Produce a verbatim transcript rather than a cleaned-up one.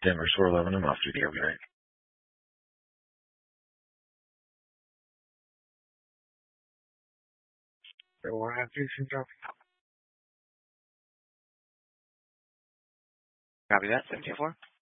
Denver four eleven, I'm off duty. I'll be right. Four three three drop. Copy that, seven two four.